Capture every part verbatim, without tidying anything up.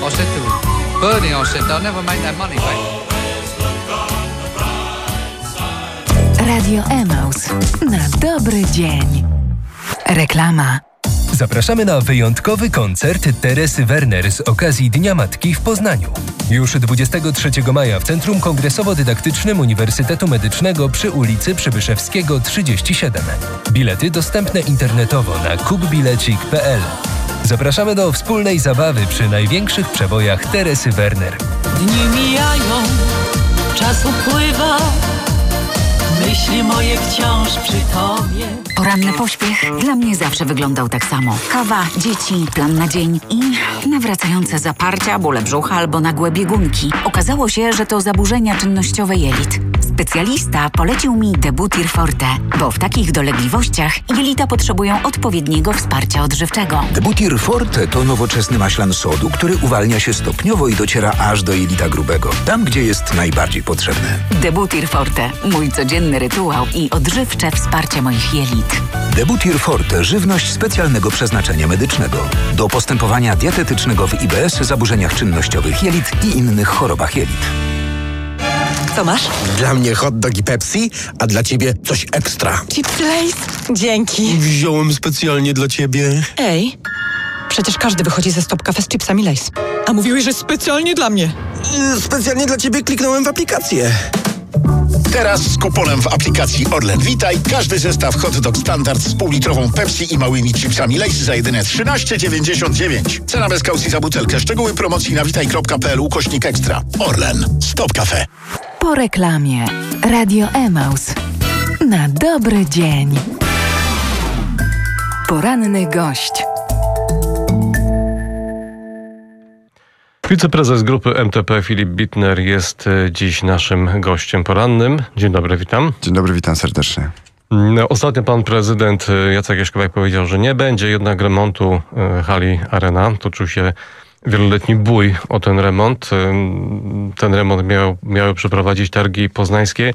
I said to Bernie, I said, they'll never make that money back. Radio Emaus. Na dobry dzień. Reklama. Zapraszamy na wyjątkowy koncert Teresy Werner z okazji Dnia Matki w Poznaniu. Już dwudziestego trzeciego maja w Centrum Kongresowo-Dydaktycznym Uniwersytetu Medycznego przy ulicy Przybyszewskiego trzydzieści siedem. Bilety dostępne internetowo na kupbilecik kropka p l. Zapraszamy do wspólnej zabawy przy największych przebojach Teresy Werner. Dni mijają, czas upływa, myśli moje wciąż przy tobie. Poranny pośpiech dla mnie zawsze wyglądał tak samo. Kawa, dzieci, plan na dzień i nawracające zaparcia, bóle brzucha albo nagłe biegunki. Okazało się, że to zaburzenia czynnościowe jelit. Specjalista polecił mi Debutir Forte, bo w takich dolegliwościach jelita potrzebują odpowiedniego wsparcia odżywczego. Debutir Forte to nowoczesny maślan sodu, który uwalnia się stopniowo i dociera aż do jelita grubego, tam gdzie jest najbardziej potrzebny. Debutir Forte, mój codzienny rytuał i odżywcze wsparcie moich jelit. Debutir Forte, żywność specjalnego przeznaczenia medycznego. Do postępowania dietetycznego w I B S, zaburzeniach czynnościowych jelit i innych chorobach jelit. Co masz? Dla mnie hot dog i Pepsi, a dla ciebie coś ekstra. Chipsy Lay's? Dzięki. Wziąłem specjalnie dla ciebie. Ej, przecież każdy wychodzi ze Stop Cafe z chipsami Lay's. A mówiłeś, że specjalnie dla mnie. Specjalnie dla ciebie kliknąłem w aplikację. Teraz z kuponem w aplikacji Orlen Witaj każdy zestaw hot dog standard z półlitrową Pepsi i małymi chipsami Lay's za jedyne trzynaście dziewięćdziesiąt dziewięć. Cena bez kaucji za butelkę. Szczegóły promocji na witaj kropka p l ukośnik ekstra. Orlen. Stop Cafe. Po reklamie. Radio Emaus. Na dobry dzień. Poranny gość. Wiceprezes grupy M T P Filip Bittner jest dziś naszym gościem porannym. Dzień dobry, witam. Dzień dobry, witam serdecznie. Ostatnio pan prezydent Jacek Jaśkowiak powiedział, że nie będzie jednak remontu hali Arena. Toczył się wieloletni bój o ten remont. Ten remont miał, miały przeprowadzić targi poznańskie.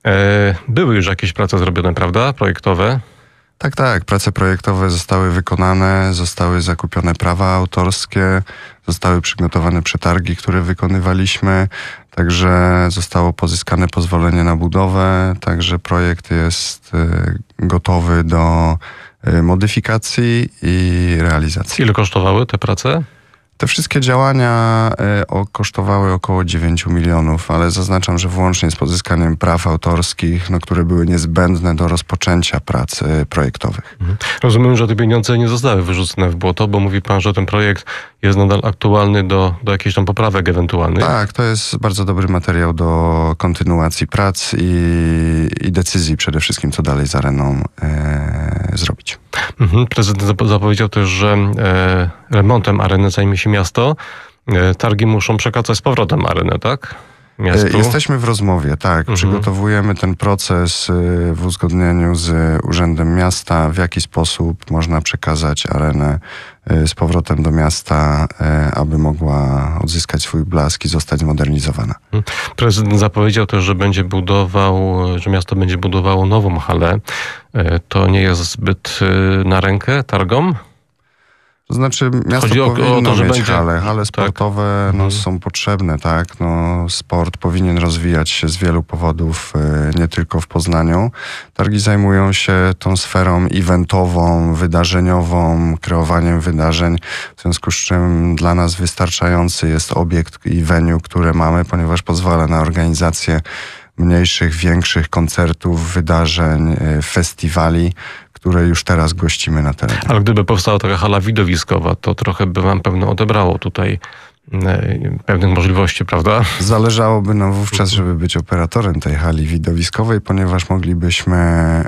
Były już jakieś prace zrobione, prawda? Projektowe? Tak, tak. Prace projektowe zostały wykonane, zostały zakupione prawa autorskie, zostały przygotowane przetargi, które wykonywaliśmy, także zostało pozyskane pozwolenie na budowę, także projekt jest gotowy do modyfikacji i realizacji. Ile kosztowały te prace? Te wszystkie działania y, o, kosztowały około dziewięć milionów, ale zaznaczam, że włącznie z pozyskaniem praw autorskich, no, które były niezbędne do rozpoczęcia prac y, projektowych. Mhm. Rozumiem, że te pieniądze nie zostały wyrzucone w błoto, bo mówi pan, że ten projekt jest nadal aktualny do, do jakichś tam poprawek ewentualnych. Tak, to jest bardzo dobry materiał do kontynuacji prac i, i decyzji przede wszystkim, co dalej z Areną y, zrobić. Mhm. Prezydent zapowiedział też, że e, remontem Areny zajmie się miasto. E, targi muszą przekazać z powrotem Arenę, tak? Miastu. Jesteśmy w rozmowie, tak. Mhm. Przygotowujemy ten proces w uzgodnieniu z Urzędem Miasta, w jaki sposób można przekazać Arenę z powrotem do miasta, aby mogła odzyskać swój blask i zostać zmodernizowana. Prezydent zapowiedział też, że będzie budował, że miasto będzie budowało nową halę. To nie jest zbyt na rękę targom? To znaczy miasto Chodzi powinno o to, że mieć będzie... hale. Hale sportowe tak. no, mhm. są potrzebne, tak. No, sport powinien rozwijać się z wielu powodów, nie tylko w Poznaniu. Targi zajmują się tą sferą eventową, wydarzeniową, kreowaniem wydarzeń, w związku z czym dla nas wystarczający jest obiekt i venue, które mamy, ponieważ pozwala na organizację mniejszych, większych koncertów, wydarzeń, festiwali, które już teraz gościmy na terenie. Ale gdyby powstała taka hala widowiskowa, to trochę by wam pewno odebrało tutaj pewnych możliwości, prawda? Zależałoby nam wówczas, żeby być operatorem tej hali widowiskowej, ponieważ moglibyśmy e,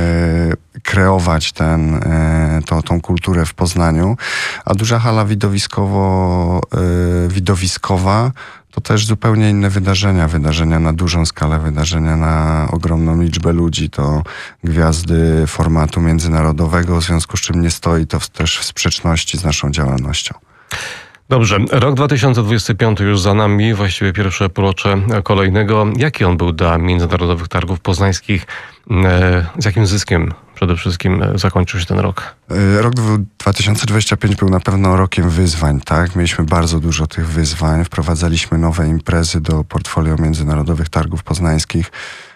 kreować ten, e, to, tą kulturę w Poznaniu, a duża hala widowiskowo, e, widowiskowa to też zupełnie inne wydarzenia, wydarzenia na dużą skalę, wydarzenia na ogromną liczbę ludzi, to gwiazdy formatu międzynarodowego, w związku z czym nie stoi to też w sprzeczności z naszą działalnością. Dobrze, rok dwa tysiące dwudziesty piąty już za nami, właściwie pierwsze półrocze kolejnego. Jaki on był dla Międzynarodowych Targów Poznańskich? Z jakim zyskiem przede wszystkim zakończył się ten rok? Rok dwa tysiące dwudziesty piąty był na pewno rokiem wyzwań, tak? Mieliśmy bardzo dużo tych wyzwań. Wprowadzaliśmy nowe imprezy do portfolio Międzynarodowych Targów Poznańskich.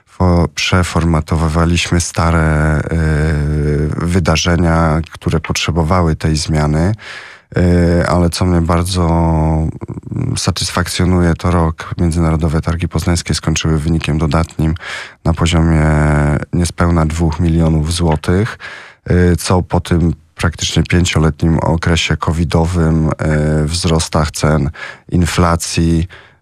Przeformatowywaliśmy stare y, wydarzenia, które potrzebowały tej zmiany. Ale co mnie bardzo satysfakcjonuje, to rok Międzynarodowe Targi Poznańskie skończyły wynikiem dodatnim na poziomie niespełna dwóch milionów złotych, co po tym praktycznie pięcioletnim okresie covidowym, wzrostach cen, inflacji,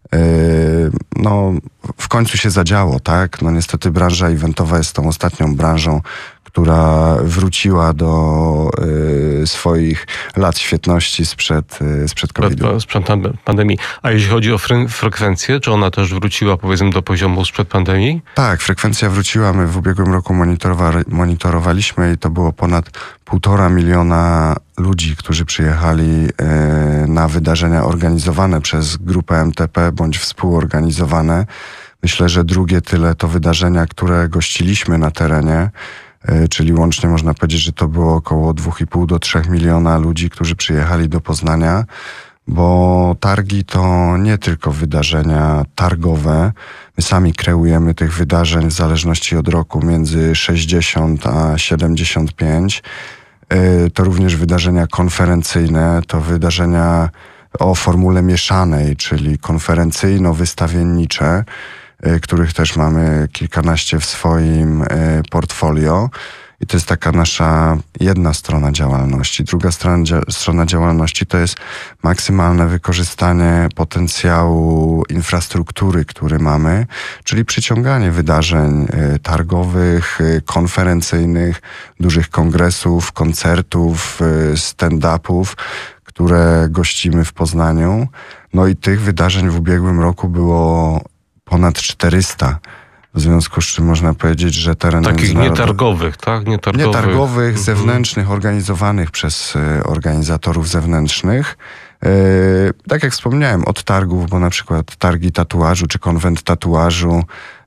no w końcu się zadziało, tak? No niestety branża eventowa jest tą ostatnią branżą, która wróciła do y, swoich lat świetności sprzed, y, sprzed kowida. Sprzed pandemii. A jeśli chodzi o fre- frekwencję, czy ona też wróciła, powiedzmy, do poziomu sprzed pandemii? Tak, frekwencja wróciła. My w ubiegłym roku monitorowa- monitorowaliśmy i to było ponad półtora miliona ludzi, którzy przyjechali y, na wydarzenia organizowane przez grupę M T P bądź współorganizowane. Myślę, że drugie tyle to wydarzenia, które gościliśmy na terenie, czyli łącznie można powiedzieć, że to było około dwa i pół do trzech miliona ludzi, którzy przyjechali do Poznania, bo targi to nie tylko wydarzenia targowe. My sami kreujemy tych wydarzeń w zależności od roku między sześćdziesiąt a siedemdziesiąt pięć. To również wydarzenia konferencyjne, to wydarzenia o formule mieszanej, czyli konferencyjno-wystawiennicze, których też mamy kilkanaście w swoim portfolio. I to jest taka nasza jedna strona działalności. Druga strona, strona działalności to jest maksymalne wykorzystanie potencjału infrastruktury, który mamy, czyli przyciąganie wydarzeń targowych, konferencyjnych, dużych kongresów, koncertów, stand-upów, które gościmy w Poznaniu. No i tych wydarzeń w ubiegłym roku było ponad czterysta. W związku z czym można powiedzieć, że teren takich nietargowych, tak? Nietargowych, nietargowych mhm. zewnętrznych, organizowanych przez organizatorów zewnętrznych. Yy, tak jak wspomniałem, od targów, bo na przykład targi tatuażu czy konwent tatuażu,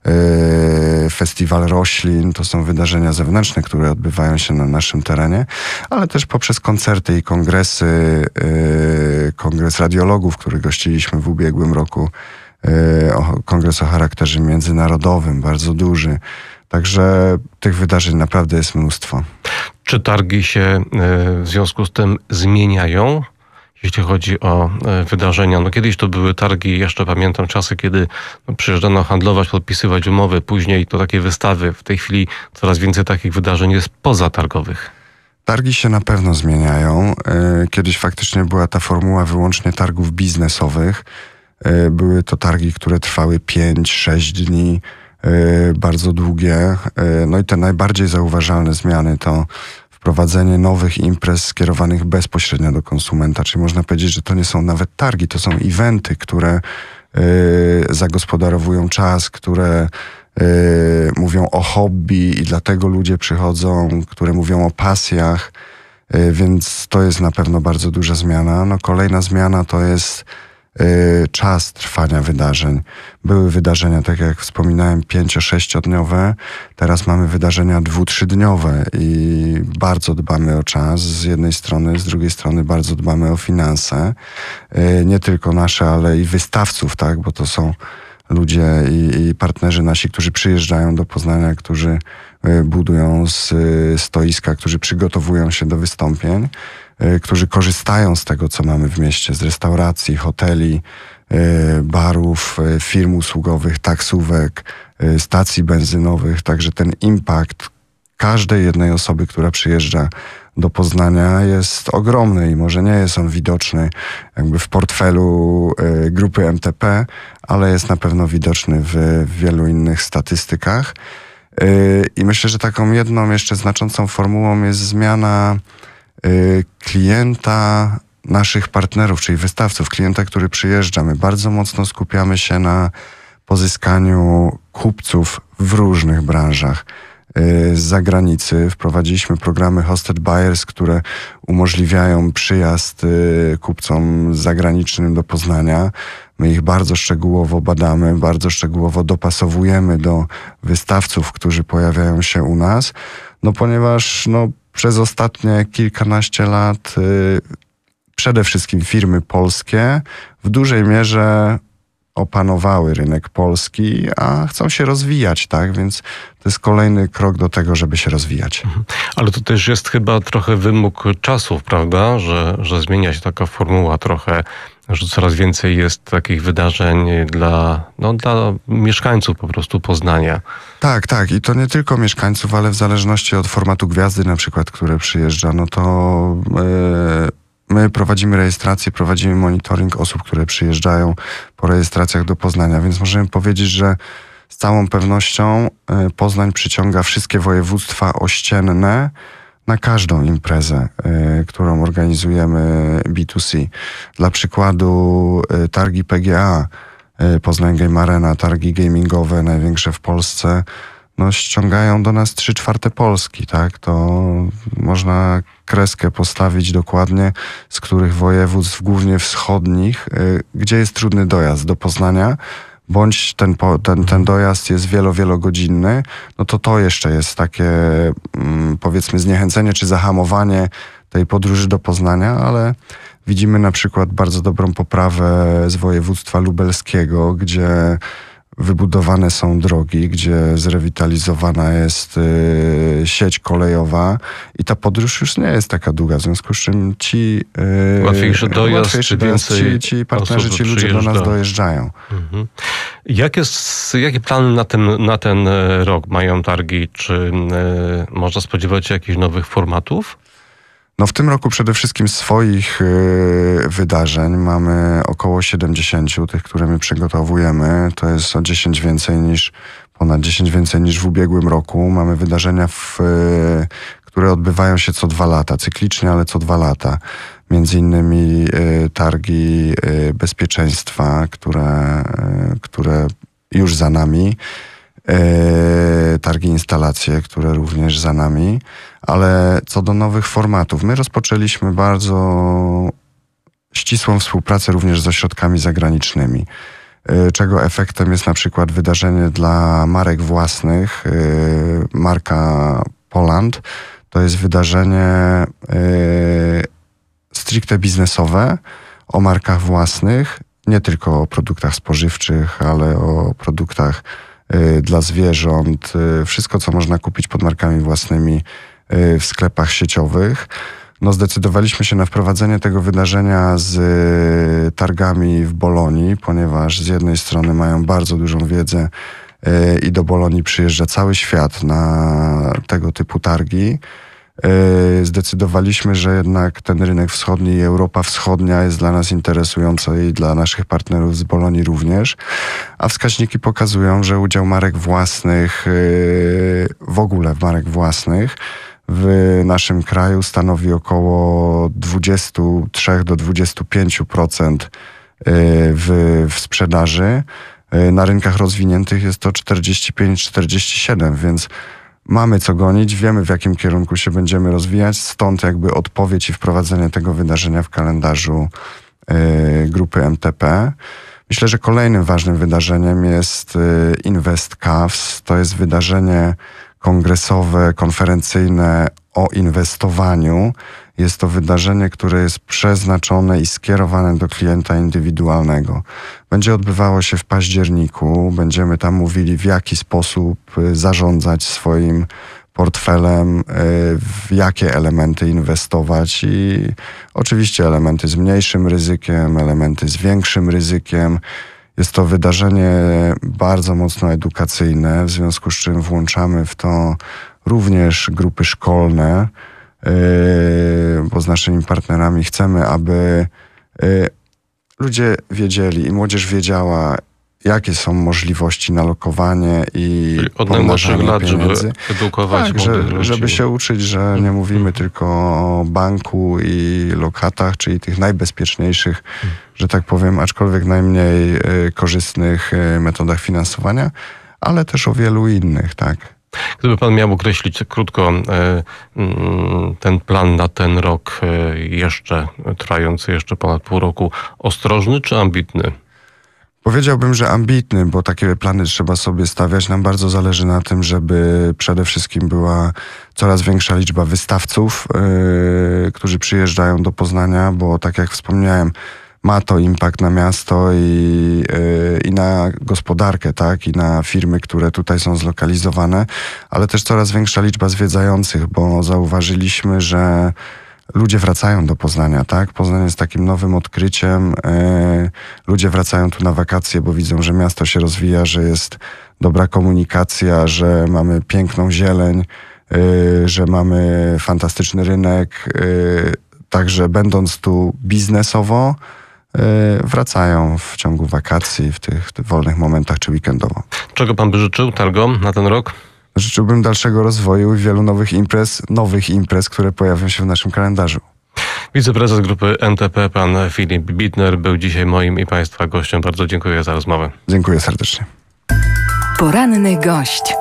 yy, festiwal roślin, to są wydarzenia zewnętrzne, które odbywają się na naszym terenie, ale też poprzez koncerty i kongresy, yy, kongres radiologów, który gościliśmy w ubiegłym roku, kongres o charakterze międzynarodowym, bardzo duży. Także tych wydarzeń naprawdę jest mnóstwo. Czy targi się w związku z tym zmieniają, jeśli chodzi o wydarzenia? No kiedyś to były targi, jeszcze pamiętam czasy, kiedy no, przyjeżdżano handlować, podpisywać umowy, później to takie wystawy. W tej chwili coraz więcej takich wydarzeń jest pozatargowych. Targi się na pewno zmieniają. Kiedyś faktycznie była ta formuła wyłącznie targów biznesowych. Były to targi, które trwały pięć sześć dni, bardzo długie. No i te najbardziej zauważalne zmiany to wprowadzenie nowych imprez skierowanych bezpośrednio do konsumenta. Czyli można powiedzieć, że to nie są nawet targi, to są eventy, które zagospodarowują czas, które mówią o hobby i dlatego ludzie przychodzą, które mówią o pasjach, więc to jest na pewno bardzo duża zmiana. No kolejna zmiana to jest czas trwania wydarzeń. Były wydarzenia, tak jak wspominałem, pięcio-sześciodniowe. Teraz mamy wydarzenia dwu-trzydniowe i bardzo dbamy o czas z jednej strony, z drugiej strony bardzo dbamy o finanse. Nie tylko nasze, ale i wystawców, tak, bo to są ludzie i, i partnerzy nasi, którzy przyjeżdżają do Poznania, którzy budują z stoiska, którzy przygotowują się do wystąpień, którzy korzystają z tego, co mamy w mieście, z restauracji, hoteli, barów, firm usługowych, taksówek, stacji benzynowych. Także ten impact każdej jednej osoby, która przyjeżdża do Poznania, jest ogromny i może nie jest on widoczny jakby w portfelu grupy M T P, ale jest na pewno widoczny w, w wielu innych statystykach. I myślę, że taką jedną jeszcze znaczącą formułą jest zmiana klienta naszych partnerów, czyli wystawców, klienta, który przyjeżdża. My bardzo mocno skupiamy się na pozyskaniu kupców w różnych branżach. z zagranicy. Wprowadziliśmy programy Hosted Buyers, które umożliwiają przyjazd kupcom zagranicznym do Poznania. My ich bardzo szczegółowo badamy, bardzo szczegółowo dopasowujemy do wystawców, którzy pojawiają się u nas, no ponieważ no, przez ostatnie kilkanaście lat y, przede wszystkim firmy polskie w dużej mierze opanowały rynek polski, a chcą się rozwijać, tak? Więc to jest kolejny krok do tego, żeby się rozwijać. Ale to też jest chyba trochę wymóg czasów, prawda? Że, że zmienia się taka formuła trochę, że coraz więcej jest takich wydarzeń dla, no, dla mieszkańców po prostu Poznania. Tak, tak. I to nie tylko mieszkańców, ale w zależności od formatu gwiazdy na przykład, które przyjeżdża, no to yy, my prowadzimy rejestrację, prowadzimy monitoring osób, które przyjeżdżają po rejestracjach do Poznania, więc możemy powiedzieć, że z całą pewnością yy, Poznań przyciąga wszystkie województwa ościenne na każdą imprezę, y, którą organizujemy B dwa C. Dla przykładu y, targi P G A, y, Poznań Game Arena, targi gamingowe największe w Polsce, no ściągają do nas trzy czwarte Polski, tak? To można kreskę postawić dokładnie, z których województw, głównie wschodnich, y, gdzie jest trudny dojazd do Poznania, bądź ten, ten, ten dojazd jest wielo, wielogodzinny, no to to jeszcze jest takie, mm, powiedzmy, zniechęcenie czy zahamowanie tej podróży do Poznania, ale widzimy na przykład bardzo dobrą poprawę z województwa lubelskiego, gdzie wybudowane są drogi, gdzie zrewitalizowana jest y, sieć kolejowa i ta podróż już nie jest taka długa, w związku z czym ci y, łatwiejszy dojazd, łatwiejszy dojazd ci, ci partnerzy, ci ludzie do nas dojeżdżają. Mhm. Jak jest, jakie plany na ten, na ten rok mają targi? Czy y, można spodziewać się jakichś nowych formatów? No w tym roku przede wszystkim swoich y, wydarzeń mamy około siedemdziesiąt, tych, które my przygotowujemy. To jest o dziesięć więcej niż, ponad dziesięć więcej niż w ubiegłym roku. Mamy wydarzenia, w, y, które odbywają się co dwa lata, cyklicznie, ale co dwa lata. Między innymi y, targi y, bezpieczeństwa, które, y, które już za nami. Targi instalacje, które również za nami, ale co do nowych formatów, my rozpoczęliśmy bardzo ścisłą współpracę również z ośrodkami zagranicznymi, czego efektem jest na przykład wydarzenie dla marek własnych, marka Poland. To jest wydarzenie stricte biznesowe o markach własnych, nie tylko o produktach spożywczych, ale o produktach dla zwierząt, wszystko, co można kupić pod markami własnymi w sklepach sieciowych. No, zdecydowaliśmy się na wprowadzenie tego wydarzenia z targami w Bolonii, ponieważ z jednej strony mają bardzo dużą wiedzę i do Bolonii przyjeżdża cały świat na tego typu targi. Zdecydowaliśmy, że jednak ten rynek wschodni i Europa Wschodnia jest dla nas interesująca i dla naszych partnerów z Bolonii również. A wskaźniki pokazują, że udział marek własnych, w ogóle marek własnych w naszym kraju stanowi około dwadzieścia trzy do dwudziestu pięciu procent w, w sprzedaży. Na rynkach rozwiniętych jest to czterdzieści pięć do czterdziestu siedmiu, więc mamy co gonić, wiemy, w jakim kierunku się będziemy rozwijać, stąd jakby odpowiedź i wprowadzenie tego wydarzenia w kalendarzu y, grupy M T P. Myślę, że kolejnym ważnym wydarzeniem jest y, Invest Cavs. To jest wydarzenie kongresowe, konferencyjne o inwestowaniu. Jest to wydarzenie, które jest przeznaczone i skierowane do klienta indywidualnego. Będzie odbywało się w październiku. Będziemy tam mówili, w jaki sposób zarządzać swoim portfelem, w jakie elementy inwestować i oczywiście elementy z mniejszym ryzykiem, elementy z większym ryzykiem. Jest to wydarzenie bardzo mocno edukacyjne, w związku z czym włączamy w to również grupy szkolne, bo z naszymi partnerami chcemy, aby ludzie wiedzieli i młodzież wiedziała, jakie są możliwości na lokowanie i od najmłodszych lat, pieniędzy. żeby edukować tak, młodych że, ludzi. żeby się uczyć, że nie mówimy tylko o banku i lokatach, czyli tych najbezpieczniejszych, że tak powiem, aczkolwiek najmniej y, korzystnych y, metodach finansowania, ale też o wielu innych, tak. Gdyby pan miał określić krótko ten plan na ten rok, jeszcze trwający jeszcze ponad pół roku, ostrożny czy ambitny? Powiedziałbym, że ambitny, bo takie plany trzeba sobie stawiać. Nam bardzo zależy na tym, żeby przede wszystkim była coraz większa liczba wystawców, yy, którzy przyjeżdżają do Poznania, bo tak jak wspomniałem, ma to impact na miasto i, yy, i na gospodarkę, tak, i na firmy, które tutaj są zlokalizowane, ale też coraz większa liczba zwiedzających, bo zauważyliśmy, że ludzie wracają do Poznania, tak? Poznań jest takim nowym odkryciem. Yy, ludzie wracają tu na wakacje, bo widzą, że miasto się rozwija, że jest dobra komunikacja, że mamy piękną zieleń, yy, że mamy fantastyczny rynek. Yy, także będąc tu biznesowo, yy, wracają w ciągu wakacji, w tych, tych wolnych momentach czy weekendowo. Czego pan by życzył Targom na ten rok? Życzyłbym dalszego rozwoju i wielu nowych imprez, nowych imprez, które pojawią się w naszym kalendarzu. Wiceprezes grupy N T P, pan Filip Bittner, był dzisiaj moim i państwa gościem. Bardzo dziękuję za rozmowę. Dziękuję serdecznie. Poranny gość.